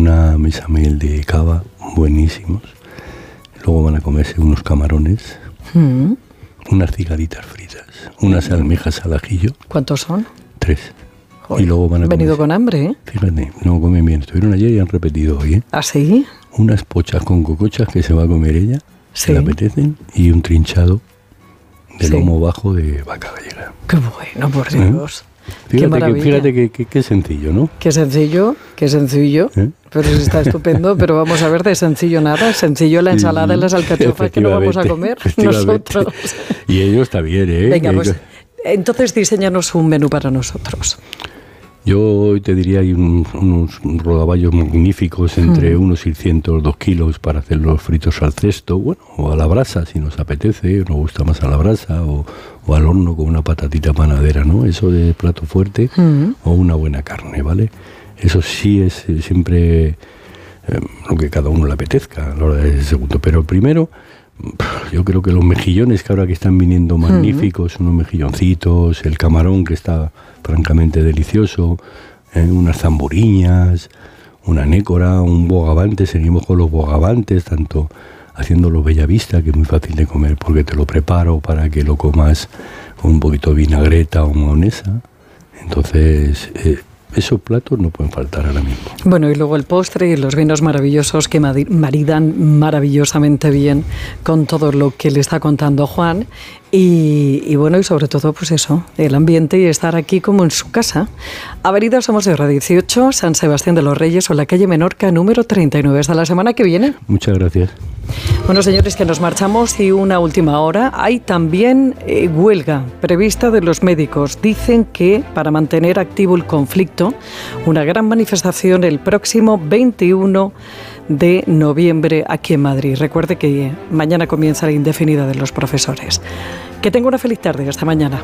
una mesa miel de cava, buenísimos. Luego van a comerse unos camarones, unas cigaritas fritas, unas almejas al ajillo. ¿Cuántos son? 3. Joder, Y luego van a venido comerse. con hambre, ¿eh? Fíjate, no comen bien. Estuvieron ayer y han repetido hoy, ¿eh? ¿Ah, sí? Unas pochas con cocochas que se va a comer ella, Sí. que le apetecen, y un trinchado de Sí. lomo bajo de vaca gallega. Qué bueno, por Dios. Qué Fíjate maravilla. que sencillo, ¿no? Qué sencillo. ¿Eh? Pero sí está estupendo, pero vamos a ver, de sencillo nada. Sencillo la ensalada y las alcachofas que no vamos a comer Efectivamente. nosotros. Y ellos está bien, ¿eh? Venga, pues entonces diseñanos un menú para nosotros. Yo hoy te diría hay unos rodaballos magníficos entre unos 600, 2 kilos para hacer los fritos al cesto, bueno, o a la brasa si nos apetece, nos gusta más a la brasa, o al horno con una patatita panadera, ¿no? Eso de plato fuerte, o una buena carne, ¿vale? Eso sí es siempre lo que cada uno le apetezca a la hora del segundo. Pero primero, yo creo que los mejillones que ahora que están viniendo magníficos, unos mejilloncitos, el camarón que está francamente delicioso, unas zamburiñas, una nécora, un bogavante. Seguimos con los bogavantes, tanto haciéndolo bellavista, que es muy fácil de comer porque te lo preparo para que lo comas con un poquito de vinagreta o mayonesa. Entonces, esos platos no pueden faltar ahora mismo. Bueno, y luego el postre y los vinos maravillosos que maridan maravillosamente bien con todo lo que le está contando Juan. Y bueno, y sobre todo, pues eso, el ambiente y estar aquí como en su casa. Avenida Somos de Hora 18, San Sebastián de los Reyes, o la calle Menorca, número 39. Hasta la semana que viene. Muchas gracias. Bueno, señores, que nos marchamos y una última hora. Hay también huelga prevista de los médicos. Dicen que para mantener activo el conflicto, una gran manifestación el próximo 21 de noviembre aquí en Madrid. Recuerde que mañana comienza la indefinida de los profesores. Que tenga una feliz tarde. Hasta mañana.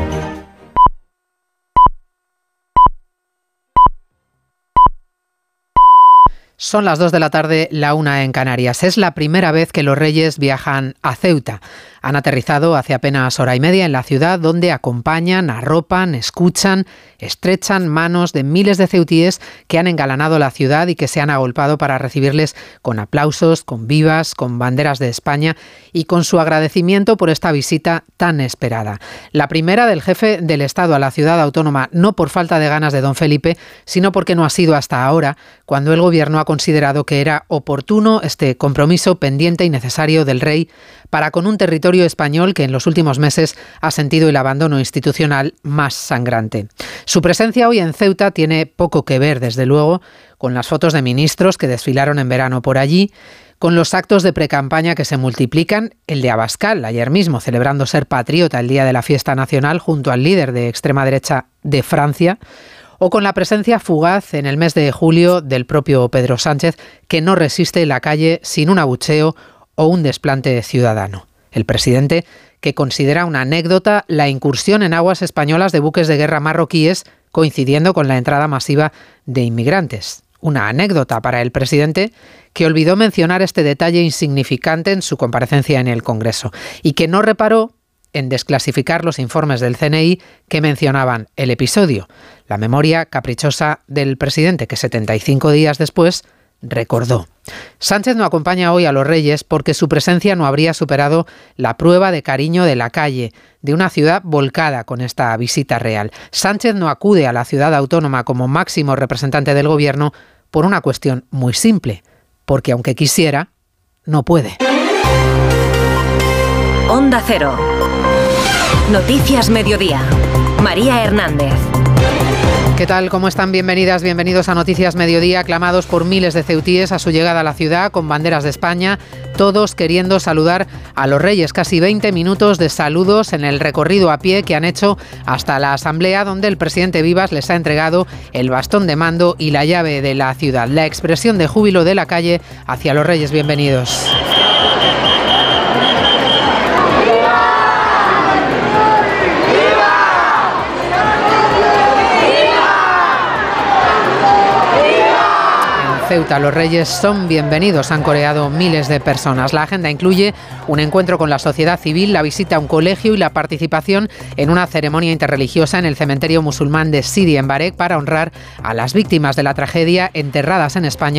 Son las 2 de la tarde, la 1 en Canarias. Es la primera vez que los Reyes viajan a Ceuta. Han aterrizado hace apenas hora y media en la ciudad, donde acompañan, arropan, escuchan, estrechan manos de miles de ceutíes que han engalanado la ciudad y que se han agolpado para recibirles con aplausos, con vivas, con banderas de España y con su agradecimiento por esta visita tan esperada. La primera del jefe del Estado a la ciudad autónoma, no por falta de ganas de don Felipe, sino porque no ha sido hasta ahora, cuando el gobierno ha considerado que era oportuno este compromiso pendiente y necesario del rey para con un territorio español que en los últimos meses ha sentido el abandono institucional más sangrante. Su presencia hoy en Ceuta tiene poco que ver, desde luego, con las fotos de ministros que desfilaron en verano por allí, con los actos de precampaña que se multiplican, el de Abascal, ayer mismo celebrando ser patriota el día de la fiesta nacional junto al líder de extrema derecha de Francia, o con la presencia fugaz en el mes de julio del propio Pedro Sánchez, que no resiste la calle sin un abucheo o un desplante ciudadano. El presidente, que considera una anécdota la incursión en aguas españolas de buques de guerra marroquíes, coincidiendo con la entrada masiva de inmigrantes. Una anécdota para el presidente, que olvidó mencionar este detalle insignificante en su comparecencia en el Congreso y que no reparó en desclasificar los informes del CNI que mencionaban el episodio, la memoria caprichosa del presidente que 75 días después recordó. Sánchez no acompaña hoy a los Reyes porque su presencia no habría superado la prueba de cariño de la calle, de una ciudad volcada con esta visita real. Sánchez no acude a la ciudad autónoma como máximo representante del gobierno por una cuestión muy simple, porque aunque quisiera, no puede. Onda Cero. Noticias Mediodía. María Hernández. ¿Qué tal? ¿Cómo están? Bienvenidas, bienvenidos a Noticias Mediodía, aclamados por miles de ceutíes a su llegada a la ciudad con banderas de España, todos queriendo saludar a los Reyes. Casi 20 minutos de saludos en el recorrido a pie que han hecho hasta la Asamblea, donde el presidente Vivas les ha entregado el bastón de mando y la llave de la ciudad. La expresión de júbilo de la calle hacia los Reyes. Bienvenidos. Ceuta, los Reyes son bienvenidos, han coreado miles de personas. La agenda incluye un encuentro con la sociedad civil, la visita a un colegio y la participación en una ceremonia interreligiosa en el cementerio musulmán de Sidi en Barek para honrar a las víctimas de la tragedia enterradas en España